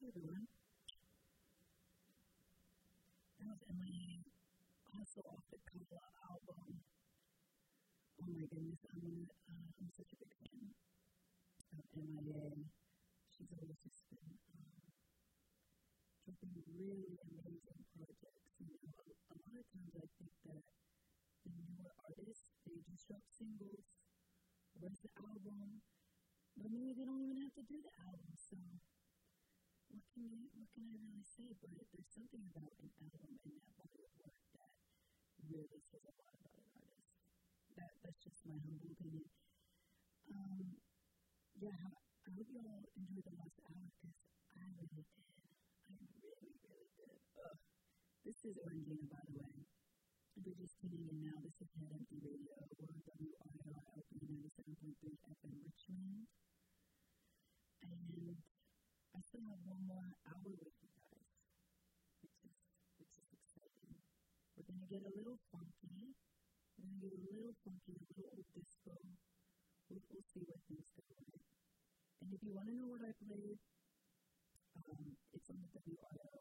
everyone. That was Emily, also off the Kala album. Oh my goodness, I'm such a big fan of MIA. She's always just been dropping really amazing projects. You know, a lot of times I think that the newer artists, they just drop singles. Where's the album? But maybe they don't even have to do the album, so what can I really say? But there's something about an album and that body of work that really says a lot about an artist. That's just my humble opinion. I hope you all enjoyed the last hour because I really did. I really, really did. This is Orangina, by the way. If you're just tuning in now, this is Head Empty Radio. We're on WIRLP 97.3 FM Richmond. And I still have one more hour with you guys, which is exciting. We're going to get a little funky. We're going to get a little old disco. We'll see where things go, right? And if you want to know what I played, it's on the WIRL